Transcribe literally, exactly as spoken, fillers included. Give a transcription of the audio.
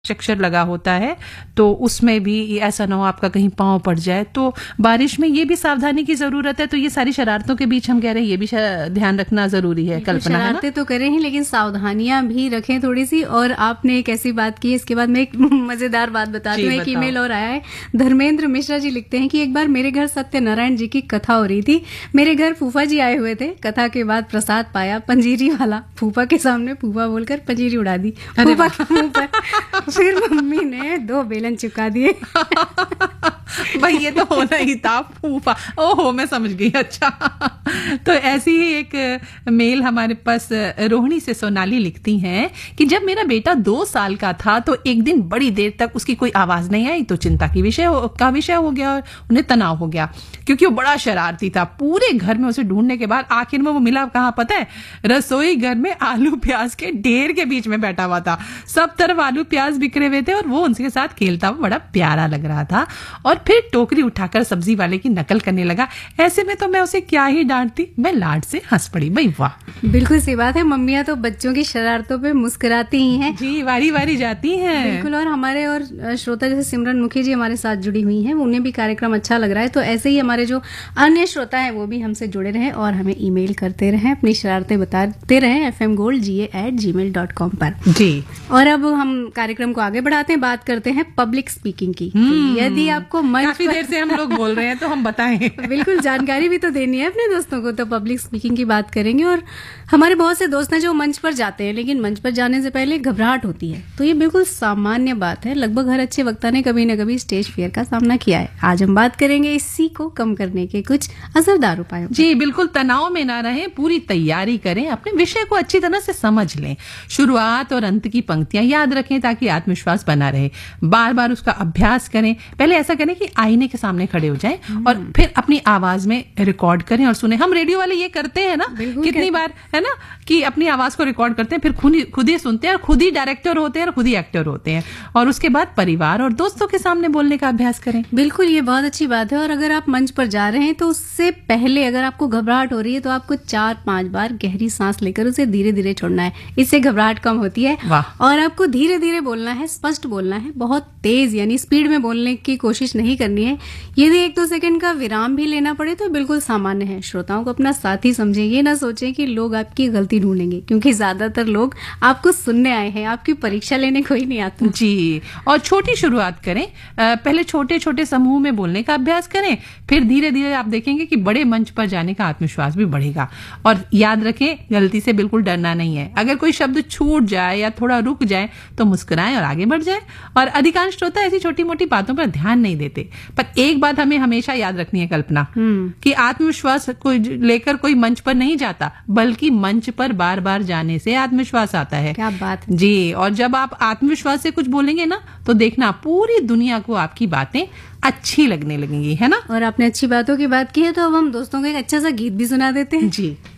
Structure लगा होता है, तो उसमें भी ऐसा ना हो आपका कहीं पाँव पड़ जाए। तो बारिश में ये भी सावधानी की जरूरत है। तो ये सारी शरारतों के बीच हम कह रहे हैं ये भी ध्यान रखना जरूरी है। कल्पना, है ना? शरारतें तो करें ही, लेकिन सावधानियां भी रखें थोड़ी सी। और आपने एक ऐसी बात की, इसके बाद मैं एक मजेदार बात बताती हूँ। एक ईमेल और आया है, धर्मेंद्र मिश्रा जी लिखते हैं कि एक बार मेरे घर सत्यनारायण जी की कथा हो रही थी। मेरे घर फूफा जी आए हुए थे। कथा के बाद प्रसाद पाया, पंजीरी वाला फूफा के सामने फूफा बोलकर पंजीरी उड़ा दी फूफा के मुंह पर। फिर मम्मी ने दो बेलन चिपका दिए। भाई ये तो होना ही था, फूफा। ओहो, मैं समझ गई। अच्छा, तो ऐसी ही एक मेल हमारे पास रोहिणी से सोनाली लिखती हैं कि जब मेरा बेटा दो साल का था तो एक दिन बड़ी देर तक उसकी कोई आवाज नहीं आई, तो चिंता की विषय का विषय हो गया और उन्हें तनाव हो गया, क्योंकि वो बड़ा शरारती था। पूरे घर में उसे ढूंढने के बाद आखिर में वो मिला कहाँ पता है? रसोई घर में आलू प्याज के ढेर के बीच में बैठा हुआ था। सब तरफ आलू प्याज बिखरे हुए थे और वो उनके साथ खेलता हुआ बड़ा प्यारा लग रहा था। और फिर टोकरी उठाकर सब्जी वाले की नकल करने लगा। ऐसे में तो मैं उसे क्या ही डांटती, मैं लाड से हंस पड़ी। भाई वाह, बिल्कुल सही बात है। मम्मियां तो बच्चों की शरारतों पे मुस्कुराती ही हैं जी, वारी वारी जाती हैं। बिल्कुल। और हमारे और श्रोता जैसे सिमरन मुखी जी हमारे साथ जुड़ी हुई हैं, उन्हें भी कार्यक्रम अच्छा लग रहा है। तो ऐसे ही हमारे जो अन्य श्रोता हैं वो भी हमसे जुड़े रहें और हमें ईमेल करते रहें, अपनी शरारतें बताते रहें एफ एम गोल्ड जी ए एट जी मेल डॉट कॉम पर जी। और अब हम कार्यक्रम को आगे बढ़ाते हैं, बात करते हैं पब्लिक स्पीकिंग की। यदि आपको काफी देर से हम लोग बोल रहे हैं तो हम बताएं। बिल्कुल, जानकारी भी तो देनी है अपने दोस्तों को। तो पब्लिक स्पीकिंग की बात करेंगे। और हमारे बहुत से दोस्त हैं जो मंच पर जाते हैं, लेकिन मंच पर जाने से पहले घबराहट होती है। तो ये बिल्कुल सामान्य बात है। लगभग हर अच्छे वक्ता ने कभी न कभी स्टेज फियर का सामना किया है। आज हम बात करेंगे इसी को कम करने के कुछ असरदार उपायों। जी बिल्कुल, तनाव में ना रहें, पूरी तैयारी करें, अपने विषय को अच्छी तरह से समझ लें, शुरुआत और अंत की पंक्तियां याद रखें ताकि आत्मविश्वास बना रहे। बार बार उसका अभ्यास करें। पहले ऐसा करें कि आईने के सामने खड़े हो जाएं और फिर अपनी आवाज में रिकॉर्ड करें और सुने। हम रेडियो वाले ये करते हैं ना कितनी बार, है ना, कि अपनी आवाज को रिकॉर्ड करते हैं, फिर खुद ही खुद ही सुनते हैं और खुद ही डायरेक्टर होते हैं और खुद ही एक्टर होते हैं। और उसके बाद परिवार और दोस्तों के सामने बोलने का अभ्यास करें। बिल्कुल, ये बहुत अच्छी बात है। और अगर आप मंच पर जा रहे हैं तो उससे पहले अगर आपको घबराहट हो रही है तो आपको चार पांच बार गहरी सांस लेकर उसे धीरे धीरे छोड़ना है। इससे घबराहट कम होती है। और आपको धीरे धीरे बोलना है, स्पष्ट बोलना है, बहुत तेज यानी स्पीड में बोलने की कोशिश नहीं करनी है। यदि एक दो सेकंड का विराम भी लेना पड़े तो बिल्कुल सामान्य है। श्रोताओं को अपना साथी समझें, ये ना सोचें कि लोग आपकी गलती ढूंढेंगे, क्योंकि ज्यादातर लोग आपको सुनने आए हैं, आपकी परीक्षा लेने कोई नहीं आता। जी, और छोटी शुरुआत करें। पहले छोटे छोटे समूह में बोलने का अभ्यास करें, फिर धीरे धीरे आप देखेंगे कि बड़े मंच पर जाने का आत्मविश्वास भी बढ़ेगा। और याद रखें, गलती से बिल्कुल डरना नहीं है। अगर कोई शब्द छूट जाए या थोड़ा रुक जाए तो मुस्कुराएं और आगे बढ़ जाएं। और अधिकांश श्रोता ऐसी छोटी मोटी बातों पर ध्यान नहीं देते। पर एक बात हमें हमेशा याद रखनी है कल्पना, कि आत्मविश्वास को लेकर कोई मंच पर नहीं जाता, बल्कि मंच पर बार बार जाने से आत्मविश्वास आता है। क्या बात है जी। और जब आप आत्मविश्वास से कुछ बोलेंगे ना तो देखना पूरी दुनिया को आपकी बातें अच्छी लगने लगेंगी, है ना। और आपने अच्छी बातों की बात की है तो अब हम दोस्तों को एक अच्छा सा गीत भी सुना देते हैं। जी।